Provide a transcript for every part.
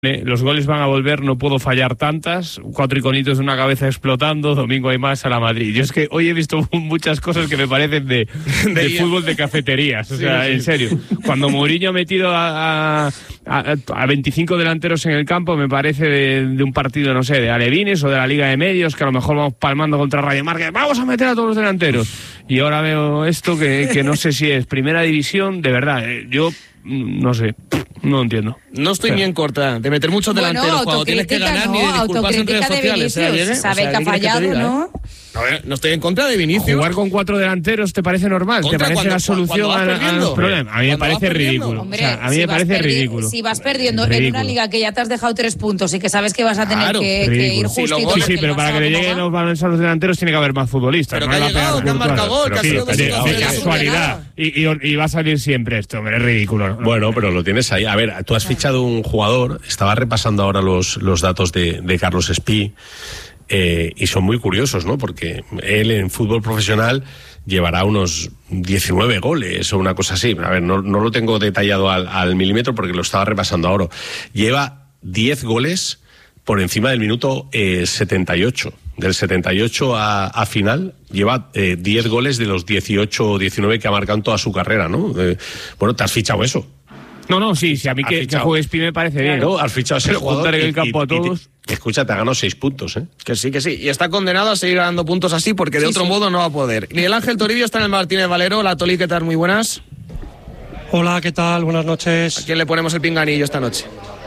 Los goles van a volver, no puedo fallar tantas, 4 iconitos de una cabeza explotando, domingo hay más a la Madrid. Yo es que hoy he visto muchas cosas que me parecen de fútbol de cafeterías, o sea, en serio. Cuando Mourinho ha metido a 25 delanteros en el campo, me parece de un partido, no sé, de alevines o de la Liga de Medios, que a lo mejor vamos palmando contra Radio Marca, vamos a meter a todos los delanteros. Y ahora veo esto que no sé si es primera división, de verdad, yo no sé, no entiendo. No estoy ni en contra de meter muchos delanteros cuando tienes que ganar, ni de disculparse en redes sociales. Sabe que ha fallado, ¿no? No estoy en contra de Vinicius. ¿Jugar con 4 delanteros te parece normal? ¿Te parece la solución a los problemas? A mí me parece ridículo. Hombre, a mí me parece ridículo. Si vas perdiendo en una liga que ya te has dejado 3 puntos y que sabes que vas a tener que ir justito. Sí, pero para que le lleguen los balones a los delanteros tiene que haber más futbolistas. Pero que ha llegado, que han marcado gol, que ha sido de casualidad. Y va a salir siempre esto, hombre, es ridículo. Bueno, pero lo tienes ahí. A ver, tú has fichado un jugador, estaba repasando ahora los datos de Carlos Espí, y son muy curiosos, ¿no? Porque él en fútbol profesional llevará unos 19 goles o una cosa así. A ver, no lo tengo detallado al milímetro porque lo estaba repasando ahora. Lleva 10 goles por encima del minuto 78. Del 78 a final lleva 10 goles de los 18 o 19 que ha marcado en toda su carrera, ¿no? Bueno, te has fichado eso. No, sí, a mí que juegue Espí me parece bien. No, has fichado a ese jugador en el campo a todos. Escucha, te ha ganado 6 puntos, ¿eh? Que sí. Y está condenado a seguir ganando puntos así porque de otro modo no va a poder. Miguel Ángel Toribio está en el Martínez Valero. Hola, Toli, ¿qué tal? Muy buenas. Hola, ¿qué tal? Buenas noches. ¿A quién le ponemos el pinganillo esta noche?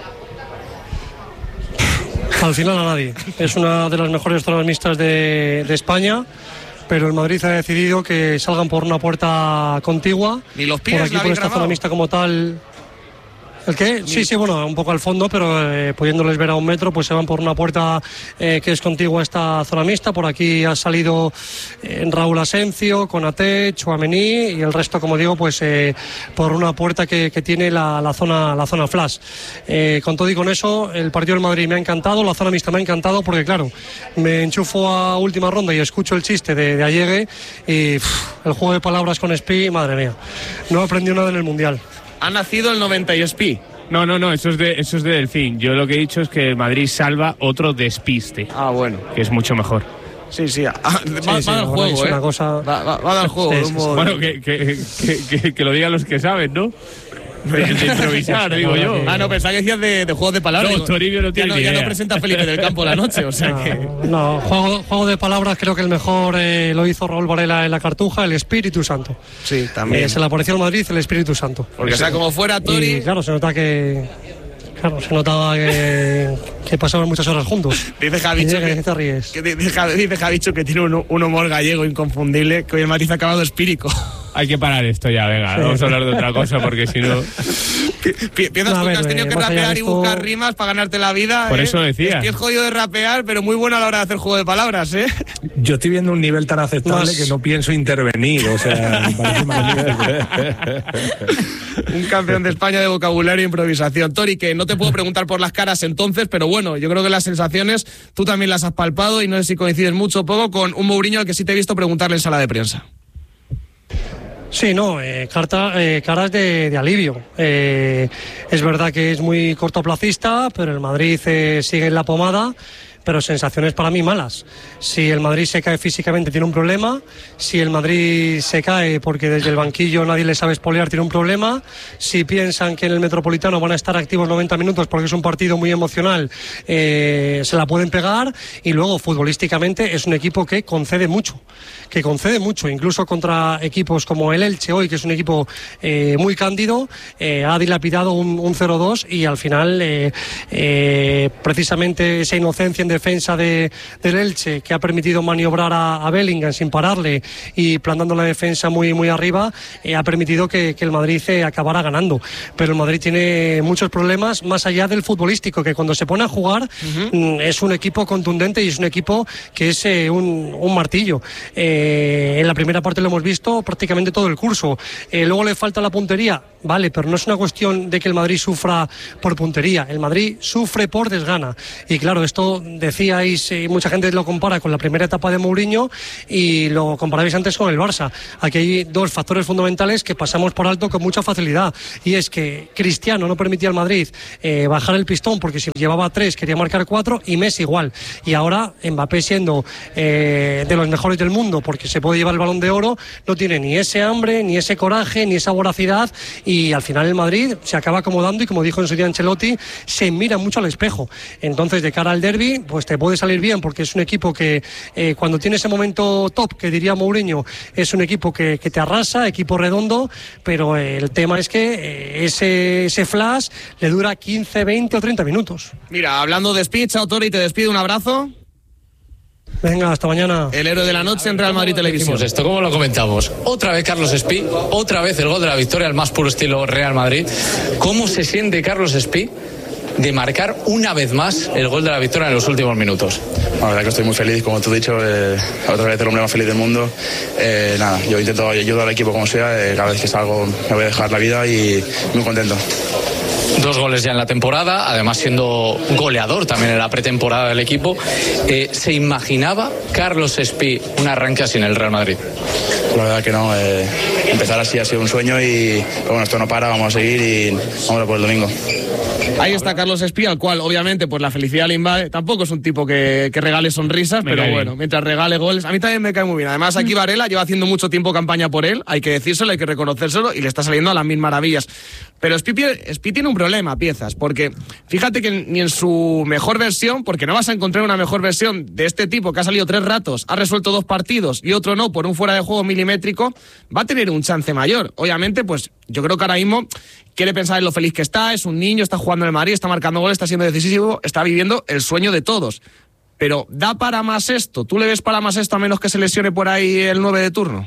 Al final a nadie. Es una de las mejores zonas mixtas de España, pero el Madrid ha decidido que salgan por una puerta contigua. Ni los pies por aquí, por esta zona mixta como tal. ¿El qué? Sí, bueno, un poco al fondo, pero pudiéndoles ver a 1 metro, pues se van por una puerta que es contigua a esta zona mixta. Por aquí ha salido Raúl Asencio, Konaté, Tchouaméni y el resto, como digo, pues por una puerta que tiene la zona flash. Con todo y con eso, el partido del Madrid me ha encantado, la zona mixta me ha encantado, porque claro, me enchufo a última ronda y escucho el chiste de Allegue y el juego de palabras con Espí, madre mía, no he aprendido nada en el Mundial. Ha nacido el 90 y Espí. No, eso es de Delfín. Yo lo que he dicho es que Madrid salva otro despiste. Ah, bueno. Que es mucho mejor. Sí. Va al juego, una cosa... Va al juego. Sí. Bueno, que lo digan los que saben, ¿no? De improvisar, digo yo. No, pensaba que decías de juegos de palabras. No, Toribio no tiene ya no presenta Felipe del Campo la noche, o sea que... No, juego de palabras, creo que el mejor lo hizo Raúl Varela en la Cartuja, el Espíritu Santo. Sí, también. Se le apareció al Madrid el Espíritu Santo. Porque sea como fuera, Tori... Y claro, se notaba que pasaban muchas horas juntos. Dice Javicho dice Javicho que tiene un humor gallego inconfundible, que hoy el Madrid ha acabado espírico. Hay que parar esto ya, venga, vamos a hablar de otra cosa porque si no... Piensas tú que has tenido que rapear y buscar rimas para ganarte la vida. Por eso decía. Es que es jodido de rapear, pero muy bueno a la hora de hacer juego de palabras, ¿eh? Yo estoy viendo un nivel tan aceptable que no pienso intervenir, o sea... Un campeón de España de vocabulario e improvisación. Tori, que no te puedo preguntar por las caras entonces, pero bueno, yo creo que las sensaciones tú también las has palpado y no sé si coincides mucho o poco con un Mourinho al que sí te he visto preguntarle en sala de prensa. Sí, caras de alivio. Es verdad que es muy cortoplacista, pero el Madrid sigue en la pomada, pero sensaciones para mí malas. Si el Madrid se cae físicamente tiene un problema, si el Madrid se cae porque desde el banquillo nadie le sabe espolear tiene un problema, si piensan que en el Metropolitano van a estar activos 90 minutos porque es un partido muy emocional, se la pueden pegar, y luego futbolísticamente es un equipo que concede mucho, incluso contra equipos como el Elche hoy, que es un equipo muy cándido, ha dilapidado un 0-2 y al final precisamente esa inocencia en defensa del Elche, que ha permitido maniobrar a Bellingham sin pararle y plantando la defensa muy arriba, ha permitido que el Madrid acabara ganando. Pero el Madrid tiene muchos problemas más allá del futbolístico, que cuando se pone a jugar es un equipo contundente y es un equipo que es un martillo. En la primera parte lo hemos visto prácticamente todo el curso. Luego le falta la puntería, vale, pero no es una cuestión de que el Madrid sufra por puntería, el Madrid sufre por desgana. Y claro, esto decíais, mucha gente lo compara con la primera etapa de Mourinho y lo comparabais antes con el Barça. Aquí hay dos factores fundamentales que pasamos por alto con mucha facilidad, y es que Cristiano no permitía al Madrid bajar el pistón, porque si llevaba 3 quería marcar 4, y Messi igual. Y ahora Mbappé, siendo de los mejores del mundo, porque se puede llevar el Balón de Oro, no tiene ni ese hambre, ni ese coraje, ni esa voracidad, y al final el Madrid se acaba acomodando y, como dijo en su día Ancelotti, se mira mucho al espejo. Entonces, de cara al derbi, pues te puede salir bien, porque es un equipo que cuando tiene ese momento top, que diría Mourinho, es un equipo que te arrasa, equipo redondo, pero el tema es que ese flash le dura 15, 20 o 30 minutos. Mira, hablando de speech, Tori, te despido, un abrazo. Venga, hasta mañana. El héroe de la noche en Real Madrid Televisión. Esto, ¿cómo lo comentamos? Otra vez Carlos Espí, otra vez el gol de la victoria, al más puro estilo Real Madrid. ¿Cómo se siente Carlos Espí de marcar una vez más el gol de la victoria en los últimos minutos? La verdad que estoy muy feliz, como tú has dicho, otra vez el hombre más feliz del mundo. Yo intento ayudar al equipo como sea, cada vez que salgo me voy a dejar la vida y muy contento. 2 goles ya en la temporada, además siendo goleador también en la pretemporada del equipo. ¿Se imaginaba Carlos Espí un arranque así en el Real Madrid? La verdad que no, empezar así ha sido un sueño pero bueno, esto no para, vamos a seguir y vamos a por el domingo. Ahí está Carlos Espí, al cual obviamente pues la felicidad le invade. Tampoco es un tipo que regale sonrisas, pero bueno, mientras regale goles, a mí también me cae muy bien. Además, aquí Varela lleva haciendo mucho tiempo campaña por él, hay que decírselo, hay que reconocérselo, y le está saliendo a las mil maravillas. Pero Espí tiene un problema, Piezas, porque fíjate que ni en su mejor versión, porque no vas a encontrar una mejor versión de este tipo que ha salido 3 ratos, ha resuelto 2 partidos y otro no, por un fuera de juego milimétrico, va a tener un chance mayor. Obviamente, pues yo creo que ahora mismo quiere pensar en lo feliz que está, es un niño, está jugando en el Madrid, está marcando goles, está siendo decisivo, está viviendo el sueño de todos. Pero ¿da para más esto? ¿Tú le ves para más esto a menos que se lesione por ahí el 9 de turno?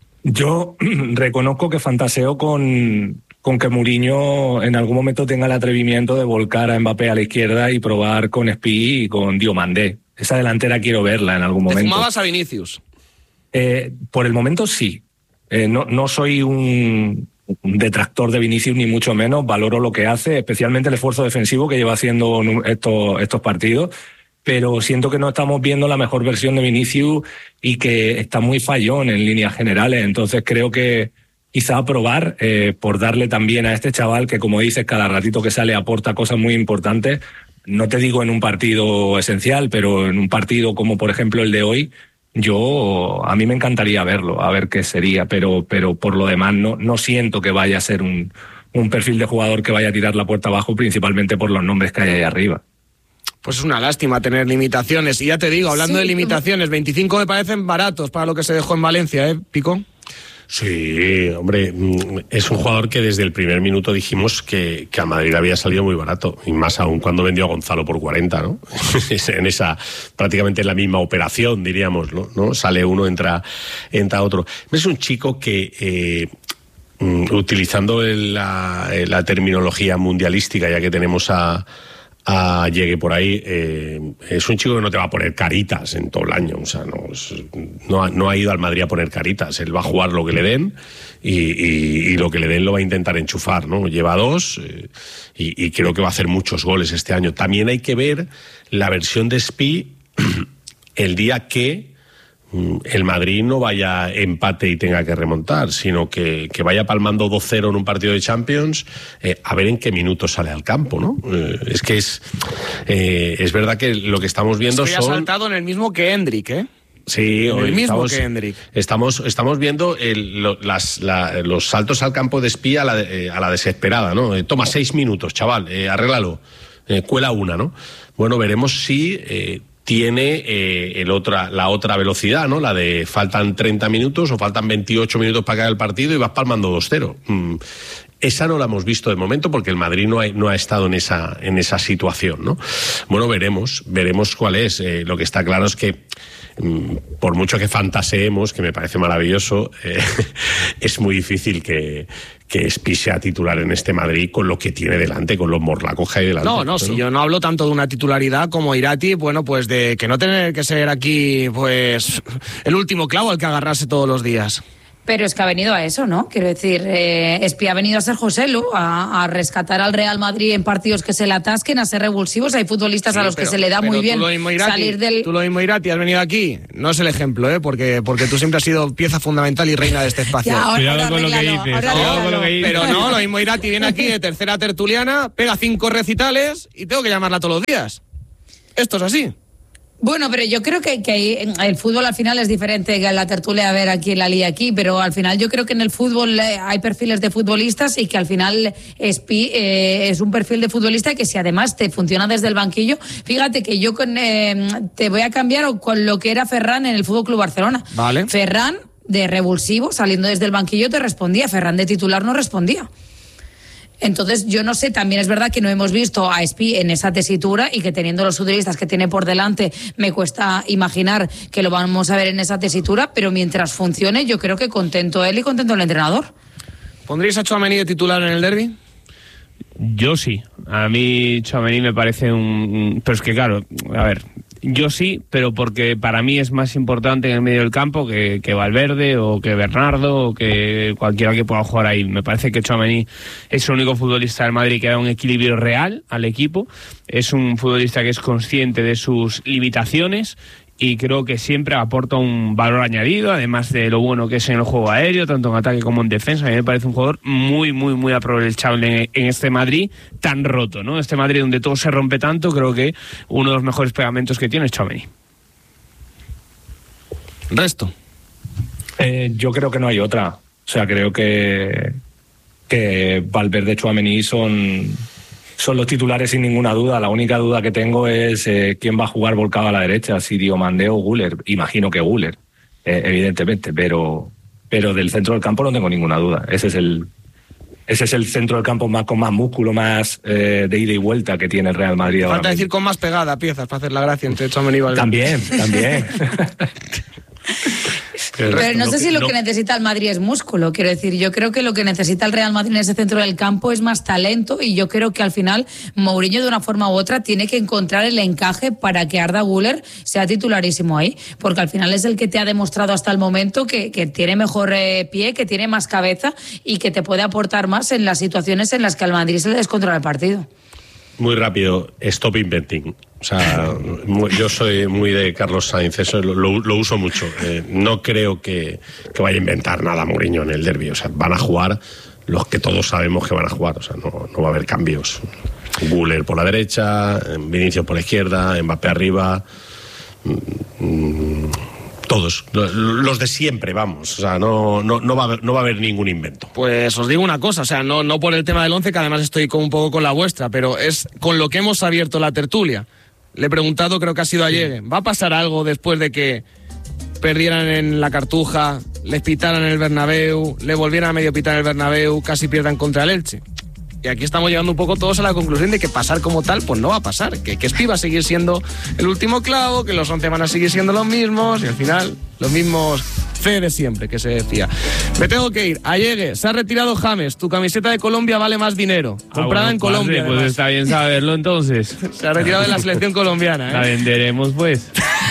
Yo reconozco que fantaseo con que Mourinho en algún momento tenga el atrevimiento de volcar a Mbappé a la izquierda y probar con Espí y con Diomandé. Esa delantera quiero verla en algún momento. ¿Te fumabas a Vinicius? Por el momento sí. No soy un detractor de Vinicius, ni mucho menos. Valoro lo que hace, especialmente el esfuerzo defensivo que lleva haciendo estos partidos, pero siento que no estamos viendo la mejor versión de Vinicius y que está muy fallón en líneas generales. Entonces creo que quizá probar por darle también a este chaval que, como dices, cada ratito que sale aporta cosas muy importantes. No te digo en un partido esencial, pero en un partido como por ejemplo el de hoy, a mí me encantaría verlo, a ver qué sería, pero por lo demás no siento que vaya a ser un perfil de jugador que vaya a tirar la puerta abajo, principalmente por los nombres que hay ahí arriba. Pues es una lástima tener limitaciones. Y ya te digo, hablando de limitaciones, 25 me parecen baratos para lo que se dejó en Valencia, ¿eh, Pico? Sí, hombre, es un jugador que desde el primer minuto dijimos que a Madrid había salido muy barato, y más aún cuando vendió a Gonzalo por 40, ¿no? En esa, prácticamente en la misma operación, diríamos, ¿no? Sale uno, entra otro. Es un chico que, utilizando la terminología mundialística, ya que tenemos a Llegue por ahí, es un chico que no te va a poner caritas en todo el año, o sea, no ha ido al Madrid a poner caritas, él va a jugar lo que le den y lo que le den lo va a intentar enchufar, ¿no? Lleva 2 y creo que va a hacer muchos goles este año. También hay que ver la versión de Espí el día que el Madrid no vaya empate y tenga que remontar, sino que vaya palmando 2-0 en un partido de Champions, a ver en qué minutos sale al campo, ¿no? Es que es verdad que lo que estamos viendo ha saltado en el mismo que Hendrik, ¿eh? Sí, el mismo que Hendrik. Estamos viendo los saltos al campo de Espí a la desesperada, ¿no? Toma 6 minutos, chaval, arréglalo, cuela una, ¿no? Bueno, veremos si tiene la otra velocidad, ¿no? La de faltan 30 minutos o faltan 28 minutos para acabar el partido y vas palmando 2-0. Esa no la hemos visto de momento porque el Madrid no ha estado en esa situación, ¿no? Bueno, veremos cuál es. Lo que está claro es que por mucho que fantaseemos, que me parece maravilloso, es muy difícil que Espí sea titular en este Madrid con lo que tiene delante, con los morlacos que hay delante. No, si yo no hablo tanto de una titularidad como Irati, bueno, pues de que no tener que ser aquí, pues, el último clavo al que agarrarse todos los días. Pero es que ha venido a eso, ¿no? Quiero decir, Espi ha venido a ser Joselu, a rescatar al Real Madrid en partidos que se le atasquen, a ser revulsivos. Hay futbolistas a los que se le da muy bien salir del... Tú lo mismo, Irati, has venido aquí. No es el ejemplo, porque tú siempre has sido pieza fundamental y reina de este espacio. Cuidado con lo que dices. Pero no, lo mismo Irati viene aquí de tercera tertuliana, pega 5 recitales y tengo que llamarla todos los días. Esto es así. Bueno, pero yo creo que el fútbol al final es diferente que la tertulia, a ver aquí en la liga aquí, pero al final yo creo que en el fútbol hay perfiles de futbolistas y que al final Espi es un perfil de futbolista que si además te funciona desde el banquillo, fíjate que yo te voy a cambiar con lo que era Ferran en el Fútbol Club Barcelona. Vale. Ferran de revulsivo, saliendo desde el banquillo te respondía, Ferran de titular no respondía. Entonces, yo no sé, también es verdad que no hemos visto a Espi en esa tesitura y que teniendo los futbolistas que tiene por delante me cuesta imaginar que lo vamos a ver en esa tesitura, pero mientras funcione yo creo que contento él y contento el entrenador. ¿Pondríais a Tchouaméni de titular en el derbi? Yo sí. A mí Tchouaméni me parece pero es que claro, a ver... Yo sí, pero porque para mí es más importante en el medio del campo que Valverde o que Bernardo o que cualquiera que pueda jugar ahí. Me parece que Tchouaméni es el único futbolista del Madrid que da un equilibrio real al equipo. Es un futbolista que es consciente de sus limitaciones y creo que siempre aporta un valor añadido, además de lo bueno que es en el juego aéreo, tanto en ataque como en defensa. A mí me parece un jugador muy, muy, muy aprovechable en este Madrid tan roto, ¿no? Este Madrid donde todo se rompe tanto, creo que uno de los mejores pegamentos que tiene es Tchouaméni. Resto. Yo creo que no hay otra. O sea, creo que Valverde y Tchouaméni son los titulares sin ninguna duda. La única duda que tengo es quién va a jugar volcado a la derecha, si Diomandé o Güler. Imagino que Güler, evidentemente, pero del centro del campo no tengo ninguna duda. Ese es el centro del campo con más músculo, más de ida y vuelta que tiene el Real Madrid. Falta decir con más pegada, piezas para hacer la gracia entre Tchouaméni y Valverde. También. Pero no sé si lo que necesita el Madrid es músculo, quiero decir, yo creo que lo que necesita el Real Madrid en ese centro del campo es más talento y yo creo que al final Mourinho de una forma u otra tiene que encontrar el encaje para que Arda Güler sea titularísimo ahí, porque al final es el que te ha demostrado hasta el momento que tiene mejor pie, que tiene más cabeza y que te puede aportar más en las situaciones en las que al Madrid se le descontrola el partido. Muy rápido, stop inventing. O sea, yo soy muy de Carlos Sainz, eso lo uso mucho. No creo que vaya a inventar nada Mourinho en el derbi. O sea, van a jugar los que todos sabemos que van a jugar. O sea, no va a haber cambios. Güler por la derecha, Vinicius por la izquierda, Mbappé arriba. Todos, los de siempre, vamos. O sea, no va a haber ningún invento. Pues os digo una cosa, o sea, no por el tema del 11, que además estoy un poco con la vuestra, pero es con lo que hemos abierto la tertulia. Le he preguntado, creo que ha sido a Yegue, ¿va a pasar algo después de que perdieran en la Cartuja, les pitaran en el Bernabéu, le volvieran a medio pitar en el Bernabéu, casi pierdan contra el Elche? Y aquí estamos llegando un poco todos a la conclusión de que pasar como tal, pues no va a pasar. Que Espi va a seguir siendo el último clavo, que los 11 van a seguir siendo los mismos, y al final, los mismos fe de siempre, que se decía. Me tengo que ir. Allegue, se ha retirado James. Tu camiseta de Colombia vale más dinero. Comprada en Colombia. Pues está bien saberlo entonces. Se ha retirado de la selección colombiana. La venderemos, pues.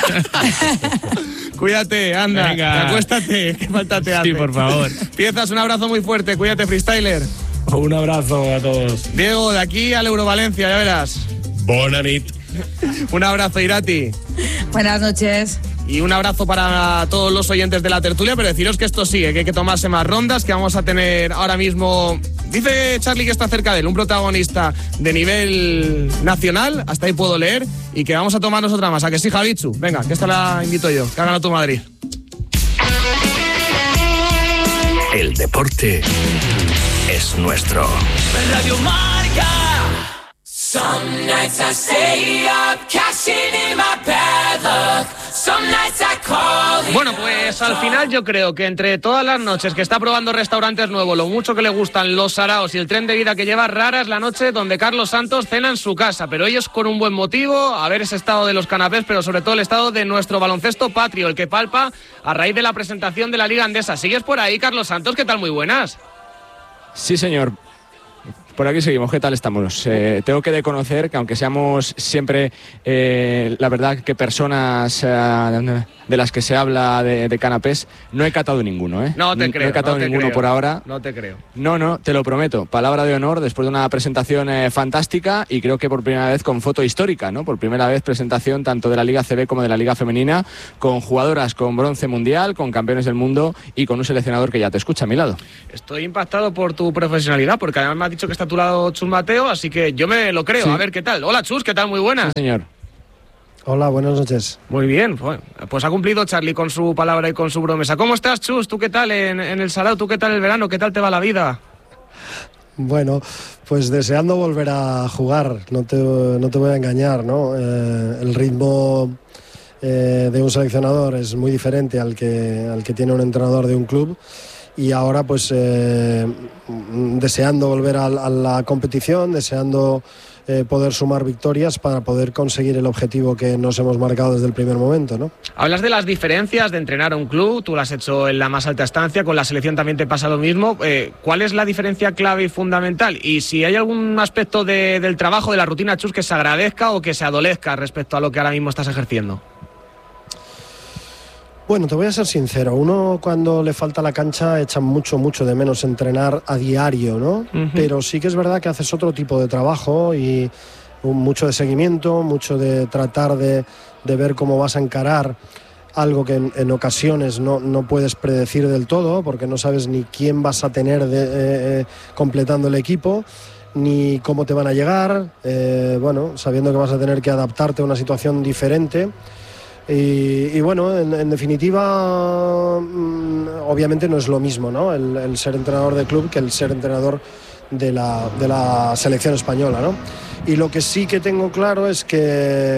Cuídate, anda. Venga. Acuéstate, que falta te hace. Sí, por favor. Piezas, un abrazo muy fuerte. Cuídate, freestyler. Un abrazo a todos. Diego, de aquí al Eurovalencia, ya verás. Bona nit. Un abrazo, Irati. Buenas noches. Y un abrazo para todos los oyentes de la tertulia, pero deciros que esto sigue, que hay que tomarse más rondas, que vamos a tener ahora mismo... Dice Charlie que está cerca de él, un protagonista de nivel nacional, hasta ahí puedo leer, y que vamos a tomarnos otra más. ¿A que sí, Javichu? Venga, que esta la invito yo, que hagan a tu Madrid. El deporte es nuestro. Radio Marca. Some nights I stay up, cashing in my bad luck. Some nights I call. Bueno, pues al final yo creo que entre todas las noches que está probando restaurantes nuevos, lo mucho que le gustan los saraos y el tren de vida que lleva, rara es la noche donde Carlos Santos cena en su casa, pero ellos con un buen motivo, a ver ese estado de los canapés, pero sobre todo el estado de nuestro baloncesto patrio, el que palpa a raíz de la presentación de la Liga Andesa. ¿Sigues por ahí, Carlos Santos? ¿Qué tal? Muy buenas. Sí, señor. Por aquí seguimos, ¿qué tal estamos? Tengo que reconocer que aunque seamos siempre, la verdad, que personas de las que se habla de canapés, no he catado ninguno, ¿eh? No te creo. No he catado ninguno por ahora. No te creo. No, te lo prometo. Palabra de honor, después de una presentación fantástica y creo que por primera vez con foto histórica, ¿no? Por primera vez presentación tanto de la Liga CB como de la Liga Femenina, con jugadoras con bronce mundial, con campeones del mundo y con un seleccionador que ya te escucha a mi lado. Estoy impactado por tu profesionalidad, porque además me has dicho que está a tu lado Chus Mateo, así que yo me lo creo. Sí. A ver, ¿qué tal? Hola, Chus, ¿qué tal? Muy buenas. Sí, señor. Hola, buenas noches. Muy bien, pues ha cumplido Charlie con su palabra y con su promesa. ¿Cómo estás, Chus? ¿Tú qué tal en el Salao? ¿Tú qué tal el verano? ¿Qué tal te va la vida? Bueno, pues deseando volver a jugar, no te voy a engañar, ¿no? El ritmo de un seleccionador es muy diferente al que tiene un entrenador de un club. Y ahora pues deseando volver a la competición, deseando poder sumar victorias para poder conseguir el objetivo que nos hemos marcado desde el primer momento, ¿no? Hablas de las diferencias de entrenar a un club, tú lo has hecho en la más alta estancia, con la selección también te pasa lo mismo. ¿Cuál es la diferencia clave y fundamental? Y si hay algún aspecto del trabajo, de la rutina, Chus, que se agradezca o que se adolezca respecto a lo que ahora mismo estás ejerciendo. Bueno, te voy a ser sincero, uno cuando le falta la cancha echa mucho de menos entrenar a diario, ¿no? Uh-huh. Pero sí que es verdad que haces otro tipo de trabajo y mucho de seguimiento, mucho de tratar de ver cómo vas a encarar algo que en ocasiones no puedes predecir del todo, porque no sabes ni quién vas a tener completando el equipo, ni cómo te van a llegar, sabiendo que vas a tener que adaptarte a una situación diferente. Y bueno, en definitiva, obviamente no es lo mismo, ¿no? El ser entrenador de club que el ser entrenador de la selección española, ¿no? Y lo que sí que tengo claro es que,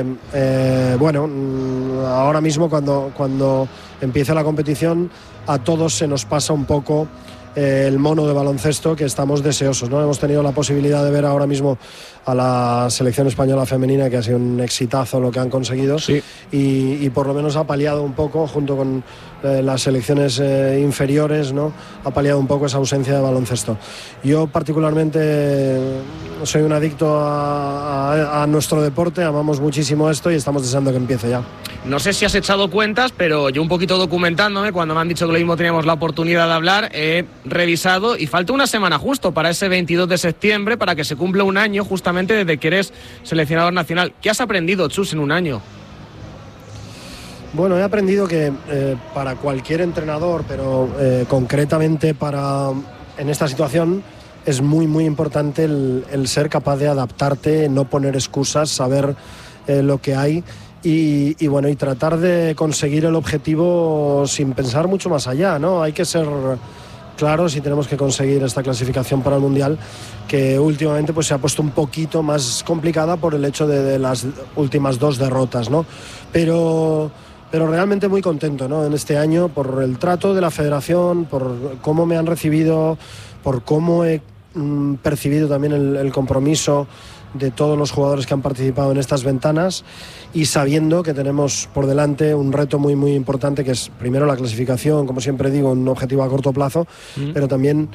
ahora mismo cuando empieza la competición, a todos se nos pasa un poco el mono de baloncesto que estamos deseosos, ¿no? Hemos tenido la posibilidad de ver ahora mismo a la selección española femenina, que ha sido un exitazo lo que han conseguido, sí. y por lo menos ha paliado un poco, junto con las selecciones inferiores, ¿no? Ha paliado un poco esa ausencia de baloncesto. Yo particularmente soy un adicto a nuestro deporte, amamos muchísimo esto y estamos deseando que empiece ya. No sé si has echado cuentas, pero yo un poquito documentándome, cuando me han dicho que lo mismo teníamos la oportunidad de hablar, he revisado y falta una semana justo para ese 22 de septiembre, para que se cumpla un año justamente desde que eres seleccionador nacional. ¿Qué has aprendido, Chus, en un año? Bueno, he aprendido que para cualquier entrenador, pero concretamente en esta situación, es muy importante el ser capaz de adaptarte, no poner excusas, saber lo que hay y tratar de conseguir el objetivo sin pensar mucho más allá, ¿no? Hay que ser claros si tenemos que conseguir esta clasificación para el Mundial, que últimamente pues se ha puesto un poquito más complicada por el hecho de las últimas 2 derrotas, ¿no? Pero realmente muy contento, ¿no? En este año, por el trato de la federación, por cómo me han recibido, por cómo he percibido también el compromiso de todos los jugadores que han participado en estas ventanas, y sabiendo que tenemos por delante un reto muy importante, que es primero la clasificación, como siempre digo, un objetivo a corto plazo, pero también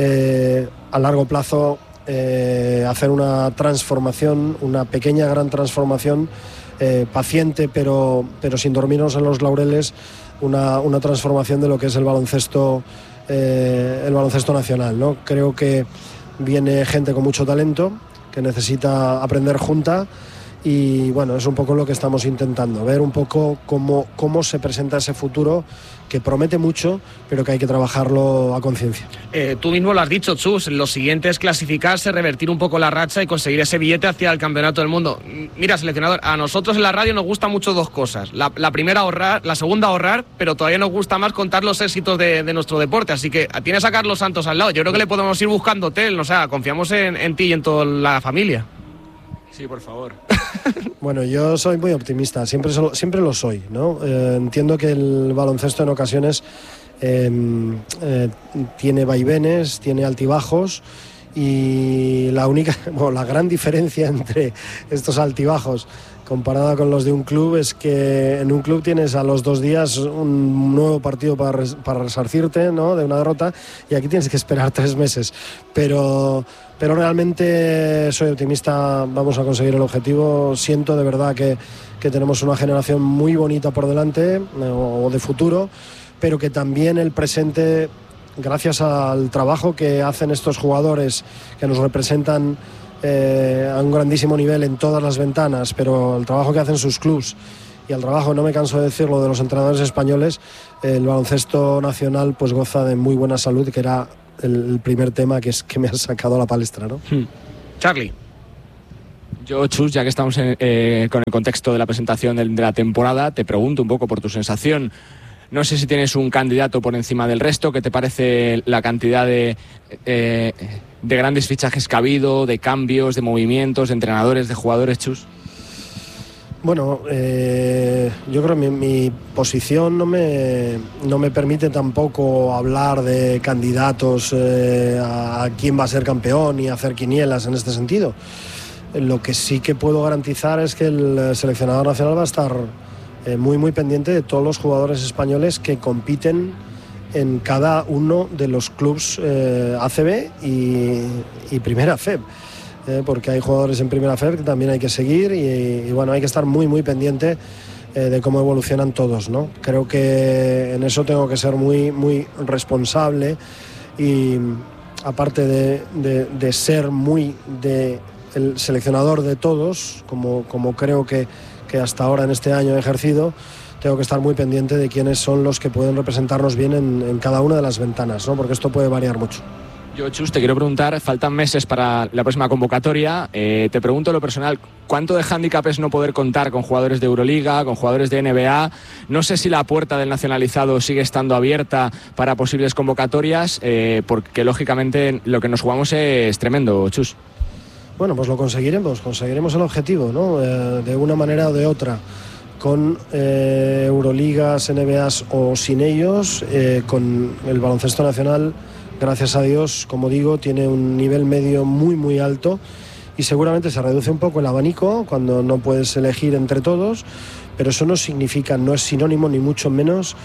a largo plazo hacer una transformación, una pequeña gran transformación, paciente pero sin dormirnos en los laureles, una transformación de lo que es el baloncesto nacional, ¿no? Creo que viene gente con mucho talento que necesita aprender junta, y bueno, es un poco lo que estamos intentando, ver un poco cómo se presenta ese futuro, que promete mucho, pero que hay que trabajarlo a conciencia. Tú mismo lo has dicho, Chus, lo siguiente es clasificarse, revertir un poco la racha y conseguir ese billete hacia el Campeonato del Mundo. Mira, seleccionador, a nosotros en la radio nos gustan mucho 2 cosas. La primera, ahorrar, la segunda, ahorrar, pero todavía nos gusta más contar los éxitos de nuestro deporte, así que tienes a Carlos Santos al lado. Yo creo que le podemos ir buscando hotel, o sea, confiamos en ti y en toda la familia. Sí, por favor. Bueno, yo soy muy optimista, siempre lo soy, ¿no? Entiendo que el baloncesto en ocasiones tiene vaivenes, tiene altibajos, y la gran diferencia entre estos altibajos comparada con los de un club, es que en un club tienes a los 2 días un nuevo partido para resarcirte, ¿no?, de una derrota, y aquí tienes que esperar 3 meses. Pero realmente soy optimista, vamos a conseguir el objetivo. Siento de verdad que tenemos una generación muy bonita por delante, o de futuro, pero que también el presente, gracias al trabajo que hacen estos jugadores que nos representan a un grandísimo nivel en todas las ventanas, pero el trabajo que hacen sus clubs y el trabajo, no me canso de decirlo, de los entrenadores españoles, el baloncesto nacional pues goza de muy buena salud, que era el primer tema que me ha sacado a la palestra, ¿no? Charlie. Yo, Chus, ya que estamos con el contexto de la presentación de la temporada, te pregunto un poco por tu sensación. No sé si tienes un candidato por encima del resto. ¿Qué te parece la cantidad de grandes fichajes que ha habido, de cambios, de movimientos, de entrenadores, de jugadores, Chus? Bueno, yo creo que mi posición no me permite tampoco hablar de candidatos a quién va a ser campeón y hacer quinielas en este sentido. Lo que sí que puedo garantizar es que el seleccionador nacional va a estar muy muy pendiente de todos los jugadores españoles que compiten en cada uno de los clubs ACB y Primera FEB, porque hay jugadores en Primera FEB que también hay que seguir y bueno, hay que estar muy muy pendiente de cómo evolucionan todos, ¿no? Creo que en eso tengo que ser muy muy responsable y aparte de ser muy el seleccionador de todos, como creo que hasta ahora en este año he ejercido, tengo que estar muy pendiente de quiénes son los que pueden representarnos bien en cada una de las ventanas, ¿no? Porque esto puede variar mucho. Yo, Chus, te quiero preguntar, faltan meses para la próxima convocatoria, te pregunto lo personal, ¿cuánto de hándicap es no poder contar con jugadores de Euroliga, con jugadores de NBA? No sé si la puerta del nacionalizado sigue estando abierta para posibles convocatorias, porque lógicamente lo que nos jugamos es tremendo, Chus. Bueno, pues lo conseguiremos el objetivo, ¿no? De una manera o de otra, con Euroligas, NBAs o sin ellos, con el baloncesto nacional, gracias a Dios, como digo, tiene un nivel medio muy muy alto y seguramente se reduce un poco el abanico cuando no puedes elegir entre todos, pero eso no significa, no es sinónimo ni mucho menos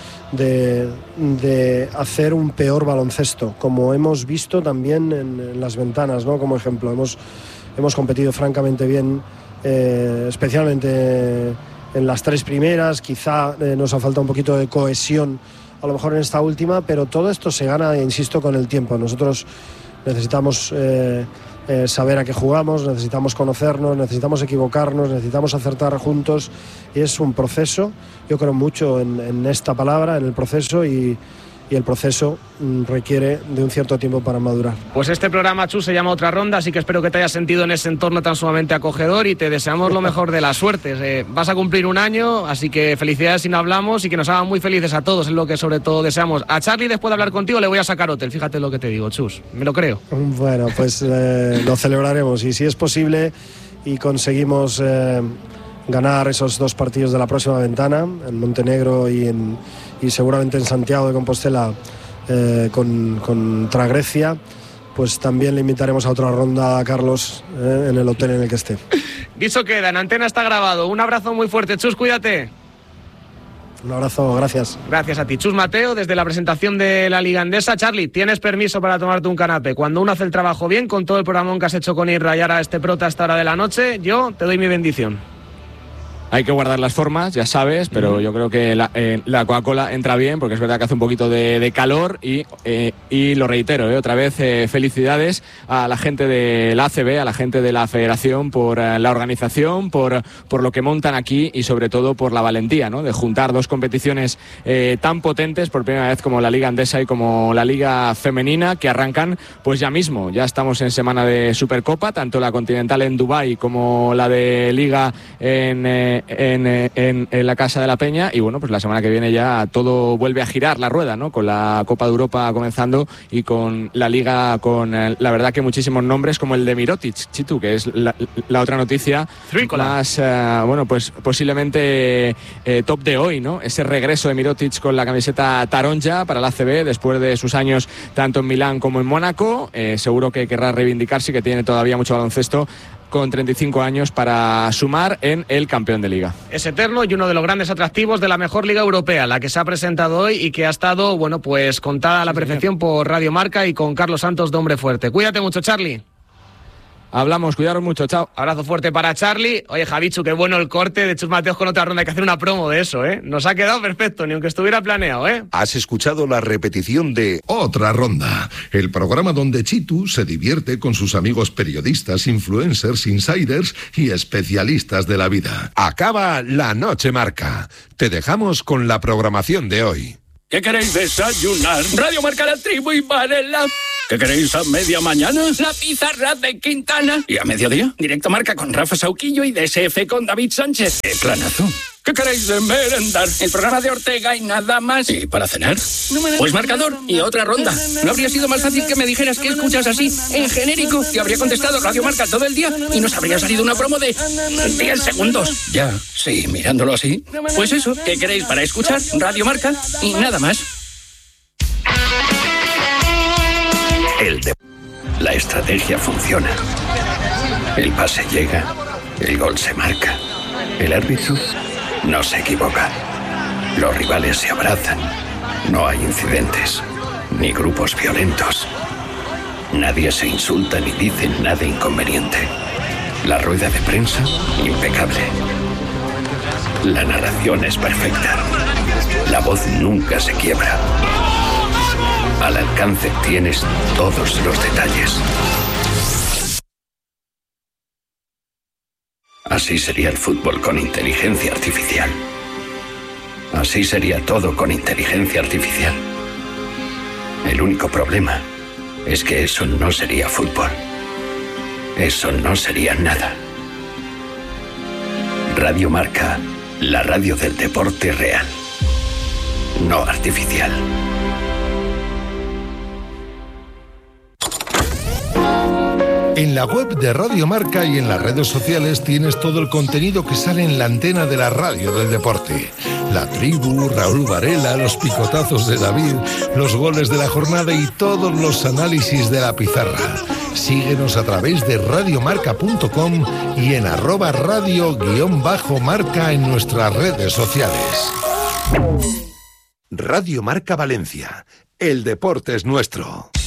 de hacer un peor baloncesto, como hemos visto también en las ventanas, ¿no? Como ejemplo, hemos competido francamente bien, especialmente en las 3 primeras, quizá nos ha faltado un poquito de cohesión a lo mejor en esta última, pero todo esto se gana, insisto, con el tiempo. Nosotros necesitamos saber a qué jugamos, necesitamos conocernos, necesitamos equivocarnos, necesitamos acertar juntos y es un proceso. Yo creo mucho en esta palabra, en el proceso y el proceso requiere de un cierto tiempo para madurar. Pues este programa, Chus, se llama Otra Ronda, así que espero que te hayas sentido en ese entorno tan sumamente acogedor y te deseamos lo mejor de las suertes. Vas a cumplir 1 año, así que felicidades si no hablamos y que nos hagan muy felices a todos, es lo que sobre todo deseamos. A Charlie, después de hablar contigo, le voy a sacar hotel, fíjate lo que te digo, Chus, me lo creo. Bueno, pues lo celebraremos y si es posible y conseguimos ganar esos 2 partidos de la próxima ventana, en Montenegro y seguramente en Santiago de Compostela contra Grecia, pues también le invitaremos a otra ronda a Carlos en el hotel en el que esté. Dicho queda, en Antena está grabado. Un abrazo muy fuerte, Chus, cuídate. Un abrazo, gracias. Gracias a ti, Chus Mateo, desde la presentación de la Liga Endesa. Charlie, tienes permiso para tomarte un canapé. Cuando uno hace el trabajo bien, con todo el programón que has hecho con Irra y ahora este prota a esta hora de la noche, yo te doy mi bendición. Hay que guardar las formas, ya sabes, pero yo creo que la Coca-Cola entra bien, porque es verdad que hace un poquito de calor y lo reitero, otra vez felicidades a la gente de la ACB, a la gente de la Federación por la organización, por lo que montan aquí y sobre todo por la valentía, ¿no? De juntar 2 competiciones tan potentes por primera vez como la Liga Endesa y como la Liga Femenina, que arrancan pues ya mismo. Ya estamos en semana de Supercopa, tanto la Continental en Dubái como la de Liga en la Casa de la Peña y bueno, pues la semana que viene ya todo vuelve a girar la rueda, ¿no? Con la Copa de Europa comenzando y con la Liga con la verdad que muchísimos nombres como el de Mirotic, Chitu, que es la otra noticia más, bueno, pues posiblemente top de hoy, ¿no? Ese regreso de Mirotic con la camiseta taronja para la ACB después de sus años tanto en Milán como en Mónaco, seguro que querrá reivindicarse, que tiene todavía mucho baloncesto con 35 años para sumar en el campeón de Liga. Es eterno y uno de los grandes atractivos de la mejor liga europea, la que se ha presentado hoy y que ha estado, bueno, pues contada a la perfección por Radio Marca y con Carlos Santos de Hombre Fuerte. Cuídate mucho, Charlie. Hablamos, cuidaros mucho, chao. Abrazo fuerte para Charlie. Oye, Javichu, qué bueno el corte de Chus Mateos con otra ronda. Hay que hacer una promo de eso, ¿eh? Nos ha quedado perfecto, ni aunque estuviera planeado, ¿eh? Has escuchado la repetición de Otra Ronda, el programa donde Chitu se divierte con sus amigos periodistas, influencers, insiders y especialistas de la vida. Acaba La Noche Marca. Te dejamos con la programación de hoy. ¿Qué queréis desayunar? Radio Marca, La Tribu y Varela. ¿Qué queréis a media mañana? La pizarra de Quintana. ¿Y a mediodía? Directo Marca con Rafa Sauquillo y DSF con David Sánchez. ¡Qué planazo! ¿Qué queréis de merendar? El programa de Ortega y nada más. ¿Y para cenar? Pues Marcador y Otra Ronda. ¿No habría sido más fácil que me dijeras que escuchas así, en genérico? Te habría contestado Radio Marca todo el día y nos habría salido una promo de 10 segundos. Ya, sí, mirándolo así. Pues eso, ¿qué queréis para escuchar? Radio Marca y nada más. La estrategia funciona. El pase llega, el gol se marca. El árbitro no se equivoca. Los rivales se abrazan. No hay incidentes, ni grupos violentos. Nadie se insulta ni dice nada inconveniente. La rueda de prensa, impecable. La narración es perfecta. La voz nunca se quiebra. Al alcance tienes todos los detalles. Así sería el fútbol con inteligencia artificial. Así sería todo con inteligencia artificial. El único problema es que eso no sería fútbol. Eso no sería nada. Radio Marca, la radio del deporte real, no artificial. En la web de Radio Marca y en las redes sociales tienes todo el contenido que sale en la antena de la radio del deporte. La Tribu, Raúl Varela, los picotazos de David, los goles de la jornada y todos los análisis de la pizarra. Síguenos a través de radiomarca.com y en @radio_marca en nuestras redes sociales. Radio Marca Valencia. El deporte es nuestro.